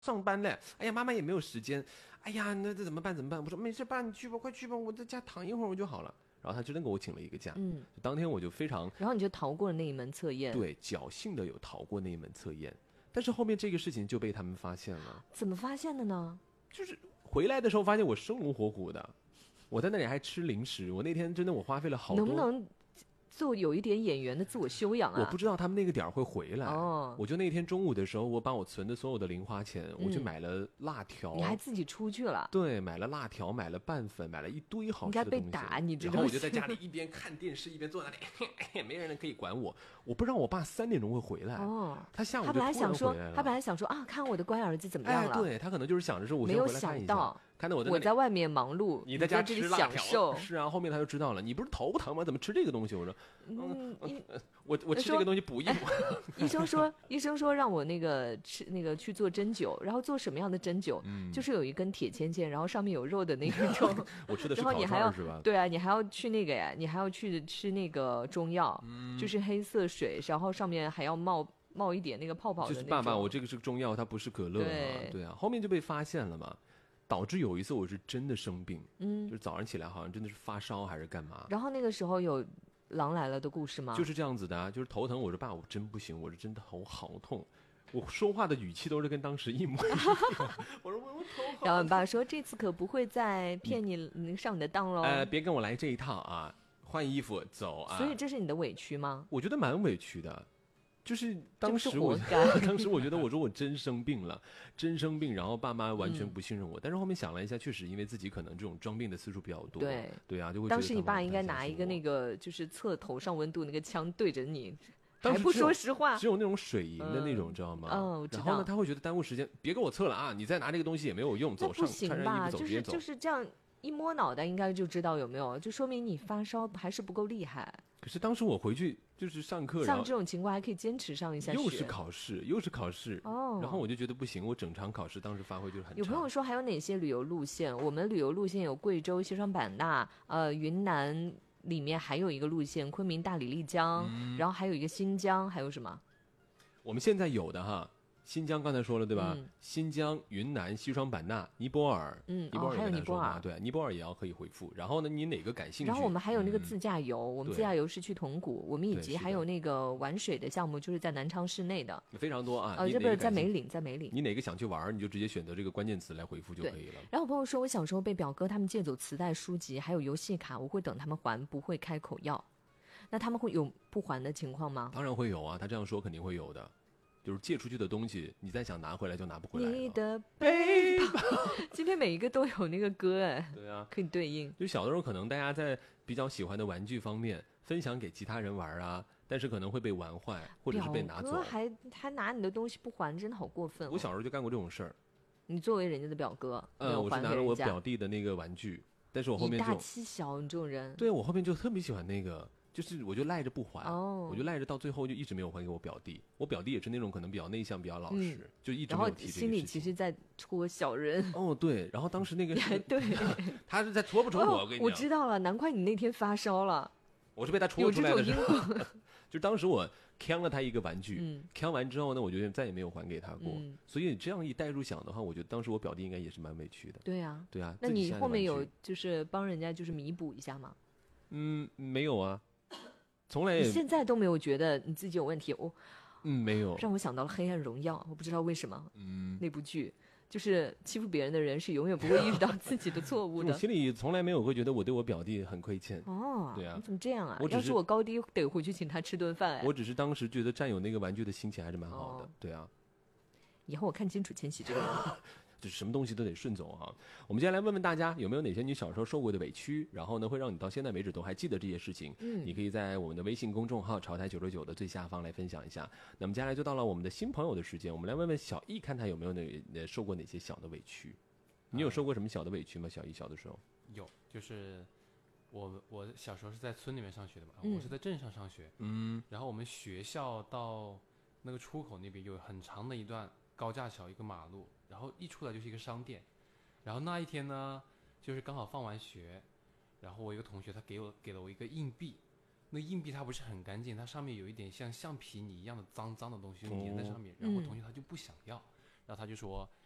上班嘞，哎呀，妈妈也没有时间，哎呀，那这怎么办？怎么办？我说没事，爸，你去吧，快去吧，我在家躺一会儿我就好了。然后他真的给我请了一个假，就当天我就非常， 然后你就逃过了那一门测验。 对，侥幸的有逃过那一门测验，但是后面这个事情就被他们发现了。 怎么发现的呢？ 就是回来的时候发现我生龙活虎的，我在那里还吃零食，我那天真的我花费了好多。 能不能做有一点演员的自我修养啊？ 我不知道他们那个点儿会回来。我就那天中午的时候，我把我存的所有的零花钱，我去买了辣条。 你还自己出去了？ 对，买了辣条，买了拌粉，买了一堆好吃的东西。 应该被打，你知道？ 然后我就在家里一边看电视一边坐那里，没人可以管我。我不知道我爸3点钟会回来。他下午就突然回来了。 他本来想说啊，看我的乖儿子怎么样了。 对，他可能就是想着说，我先回来看一下。 没有想到。 看到我在外面忙碌， 你在家吃辣条。 是啊，后面他就知道了，你不是头疼吗？怎么吃这个东西？我说，我吃这个东西补一补。 医生说让我去做针灸，然后做什么样的针灸？就是有一根铁签签，然后上面有肉的那种。 我吃的是烤串是吧？ 对啊，你还要去那个呀，你还要去吃那个中药，就是黑色水，然后上面还要冒一点那个泡泡的那种。 就是爸爸，我这个是中药，它不是可乐啊。对啊，后面就被发现了嘛。导致有一次我是真的生病，就是早上起来好像真的是发烧还是干嘛。 然后那个时候有狼来了的故事吗？ 就是这样子的啊，就是头疼。我说爸，我真不行，我是真的头好痛。我说话的语气都是跟当时一模一样。我说我头好痛。 然后你爸说这次可不会再骗你上你的当喽。 别跟我来这一套啊，换衣服走啊。 所以这是你的委屈吗？ 我觉得蛮委屈的。就是当时当时我觉得我说我真生病了，真生病，然后爸妈完全不信任我。但是后面想了一下，确实因为自己可能这种装病的次数比较多。对啊，就会觉得当时你爸应该拿一个那个就是测头上温度那个枪对着你，还不说实话。 只有那种水银的那种，知道吗？ 我知道。 然后呢，他会觉得耽误时间，别给我测了啊！你再拿这个东西也没有用，走上穿上衣服走直接走。 就是这样一摸脑袋应该就知道有没有，就说明你发烧还是不够厉害。 可是当时我回去就是上课， 像这种情况还可以坚持上一下学， 又是考试然后我就觉得不行，我整场考试当时发挥就是很差。 有朋友说还有哪些旅游路线？我们旅游路线有贵州、西双版纳，云南里面还有一个路线昆明、大理、丽江，然后还有一个新疆，还有什么？ 我们现在有的哈。新疆刚才说了对吧？新疆、云南、西双版纳、尼泊尔，尼泊尔还有尼泊尔， 对，尼泊尔也要可以回复。然后呢，你哪个感兴趣？ 然后我们还有那个自驾游，我们自驾游是去铜鼓，我们以及还有那个玩水的项目，就是在南昌市内的， 非常多啊。 这不是在梅岭， 你哪个想去玩，你就直接选择这个关键词来回复就可以了。 然后我朋友说，我小时候被表哥他们借走磁带、书籍，还有游戏卡，我会等他们还，不会开口要。那他们会有不还的情况吗？ 当然会有啊，他这样说肯定会有的。就是借出去的东西，你再想拿回来就拿不回来了。 你的背包，今天每一个都有那个歌哎， 对啊， 可以对应。 就小的时候，可能大家在比较喜欢的玩具方面分享给其他人玩啊，但是可能会被玩坏，或者是被拿走。 表哥还拿你的东西不还，真的好过分。 我小时候就干过这种事儿。 你作为人家的表哥，我是拿了我表弟的那个玩具，但是我后面就以大欺小，你这种人。 对，我后面就特别喜欢那个。就是我就赖着不还，我就赖着到最后就一直没有还给我表弟。我表弟也是那种可能比较内向、比较老实，就一直没有提这个事情。 然后心里其实在戳小人。 对，然后当时那个对， 他是在戳不戳我？我跟你讲， 我知道了，难怪你那天发烧了。 我是被他戳出来的。 有这种因果。 就当时我呛了他一个玩具，呛完之后呢，我就再也没有还给他过。所以这样一代入想的话，我觉得当时我表弟应该也是蛮委屈的。 对啊， 对啊。 那你后面有就是帮人家就是弥补一下吗？ 没有啊。从来也你现在都没有觉得你自己有问题？ 没有。 让我想到了《黑暗荣耀》，我不知道为什么。那部剧就是欺负别人的人是永远不会意识到自己的错误的。 我心里从来没有会觉得我对我表弟很亏欠。对啊。 你怎么这样啊？要是我高低得回去请他吃顿饭。 我只是当时觉得占有那个玩具的心情还是蛮好的。对啊。 以后我看清楚千玺这个人。 就是什么东西都得顺走哈。我们接下来问问大家，有没有哪些你小时候受过的委屈，然后呢会让你到现在为止都还记得这些事情？你可以在我们的微信公众号潮台969的最下方来分享一下。那么接下来就到了我们的新朋友的时间，我们来问问小易，看他有没有受过哪些小的委屈。你有受过什么小的委屈吗？小易小的时候有，就是我小时候是在村里面上学的嘛，我是在镇上上学，然后我们学校到那个出口那边有很长的一段高架桥，一个马路，然后一出来就是一个商店。然后那一天呢，就是刚好放完学，然后我一个同学他给了我一个硬币，那个硬币它不是很干净，它上面有一点像橡皮泥一样的脏脏的东西粘在上面，然后我同学他就不想要，然后他就说